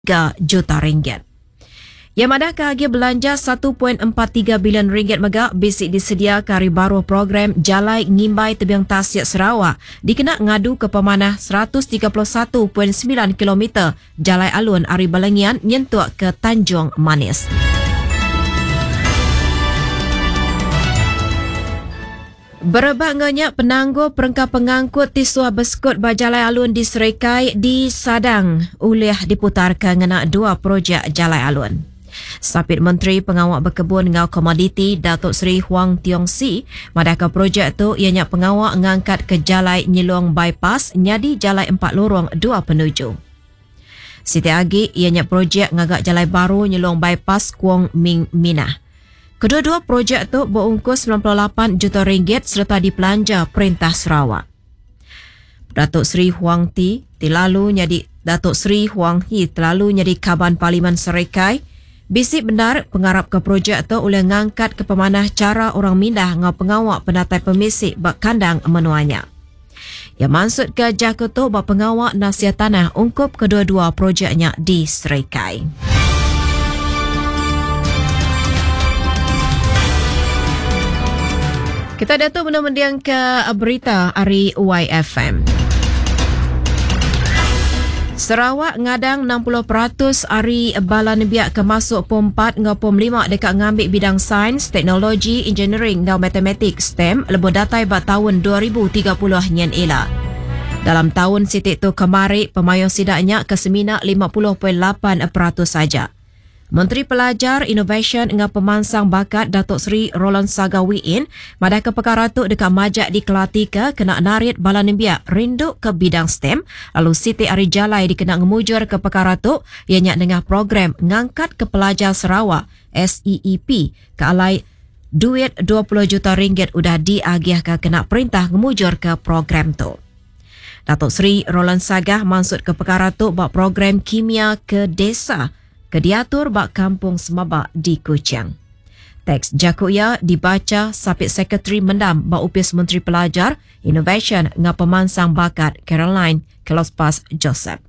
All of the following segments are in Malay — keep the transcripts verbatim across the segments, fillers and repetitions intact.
tiga juta ringgit. Yang madah kahagi belanja satu perpuluhan empat tiga bilion ringgit megak bisik disedia kari baru program Jalai Ngimbai Tebiang Tasik Sarawak dikena ngadu ke pemanah seratus tiga puluh satu perpuluhan sembilan kilometer Jalai Alun Ari Balengian nyentuak ke Tanjung Manis. Berebak ngenyak penangguh perengkap pengangkut tisuah beskut Bajalai Alun di Serikai di Sadang ulih diputarkan ngena dua projek Jalai Alun. Sapit Menteri Pengawak Berkebun ngau Komoditi Datuk Seri Huang Tiong Si madaka projek tu ianya pengawak ngangkat ke Jalai Nyilong Bypass nyadi Jalai Empat Lorong dua penuju. Siti Agi ianya projek ngagak Jalai Baru Nyilong Bypass Kuong Ming Minah. Kedua-dua projek tu berungkus sembilan puluh lapan juta ringgit serta dipelanja Perintah Sarawak. Datuk Seri Huang Ti tilalu nyadi Datuk Seri Huang Hi terlalu nyadi Kaban Parlimen Serikai. Bisik benar pengarap ke projek tu oleh ngangkat ke pemanah cara orang mindah ngau pengawak penatai pemisik bak kandang menuanya. Yang maksud ke jaku tu bak pengawak nasihat tanah ungkup kedua-dua projeknya di Serikai. Kita datuk mendiang ke berita hari Y F M. Sarawak ngadang enam puluh peratus hari balan biak ke masuk pom empat ngau pom lima dekat ngambil bidang sains, teknologi, engineering ngau matematik STEM lebih datai bat tahun dua ribu tiga puluh nyen ela. Dalam tahun sitik tu kemari, pemayong sidaknya ke seminar lima puluh perpuluhan lapan peratus saja. Menteri Pelajar, Innovation ngau pemansang bakat Datuk Seri Roland Sagawiin madaka perkara tu dekat majak di Kelatika kena narit balan biak rinduk ke bidang STEM lalu Siti Ari Jalai dikena ngemujur ke perkara tu ianya dengan program ngangkat ke pelajar Sarawak S E E P ke alai duit dua puluh juta ringgit udah diagih ke kena perintah ngemujur ke program tu. Datuk Seri Roland Sagah maksud ke perkara tu bak program kimia ke desa ke diatur bak kampung semabak di Kuching. Teks jakuya dibaca Sapit Sekretari Mendam bak Upis Menteri Pelajar, Innovation ngau pemansang bakat Caroline Kelospas Joseph.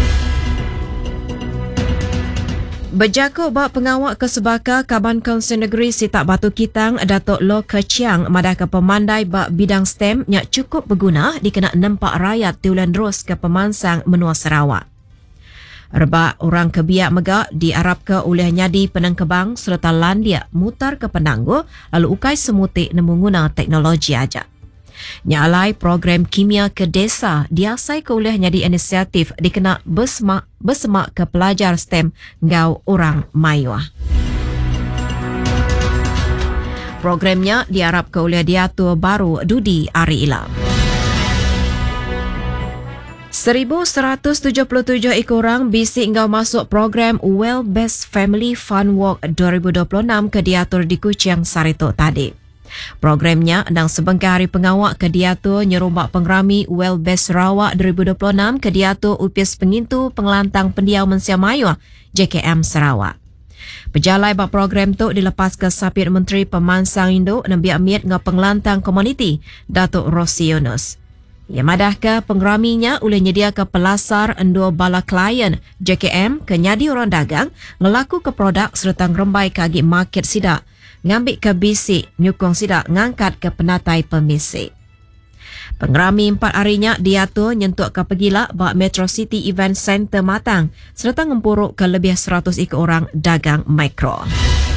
Berjaku bak pengawak kesebaka Kaban Kaunsil Negeri Sitak Batu Kitang Datuk Lo Kechiang madaka pemandai bak bidang STEM yang cukup berguna dikena nempak rakyat tiulan terus ke pemansang menua Sarawak. Rebak orang kebiak megak diarap ke oleh nyadi penangkebang serta landia mutar ke penangguh lalu ukai semutik nemu guna teknologi aja. Nyalai program kimia ke desa diasai ke oleh nyadi inisiatif dikena bersemak, bersemak ke pelajar STEM ngau orang mayuah. Programnya diarap ke oleh diatur baru Dudi Ari Ilam. seribu seratus tujuh puluh tujuh ekor orang bisik ngau masuk program Well Best Family Fun Walk dua ribu dua puluh enam ke diatur di Kuching Saritok tadi. Programnya endang sebengkah hari pengawak ke diatur nyerumbak pengrami Well Best Sarawak dua ribu dua puluh enam ke diatur upis pengintu pengelantang pendiau Mensia Mayuah J K M Sarawak. Pejalai bak program tu dilepas ke Sapit Menteri Pemansang Indo Nabi Amit ngau pengelantang komuniti Datuk Rossi Yunus. Ia madah ke pengraminya oleh nyedia ke pelasar endua bala klien J K M ke nyadi orang dagang ngelaku ke produk serta ngerembai ke agi market sidak ngambil ke bisik nyukong sidak ngangkat ke penatai pemisik. Pengrami empat harinya diatur nyentuk ke pegila bak Metro City Event Center Matang serta ngempuruk ke lebih seratus ekor orang dagang mikro.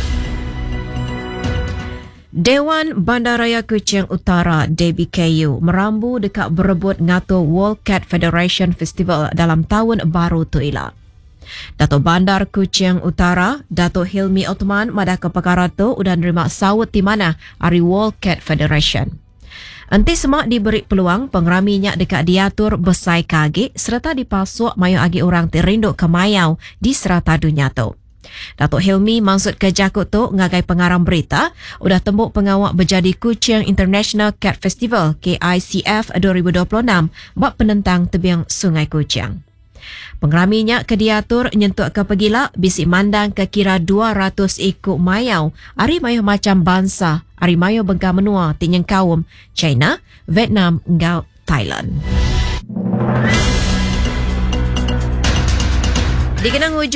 Dewan Bandaraya Kuching Utara D B K U merambu dekat berebut ngatur World Cat Federation Festival dalam tahun baru tu ila. Datuk Bandar Kuching Utara, Datuk Hilmi Othman madaka perkara tu udah nerima sawut di mana hari World Cat Federation. Enti semak diberi peluang pengraminya dekat diatur besai kagi serta dipasuk mayu agi orang terinduk ke mayau di serata dunia tu. Datuk Hilmi maksud ke jakut tu ngagai pengarang berita udah tembuk pengawak berjadi Kuching International Cat Festival K I C F dua ribu dua puluh enam bak penentang tebiang Sungai Kuching. Pengraminya ke diatur nyentuk ke pegila bisik mandang ke kira dua ratus ekor mayau ari mayau macam bangsa ari mayau bengkar menua tinyang kaum China, Vietnam ngau Thailand. Dikenang hujung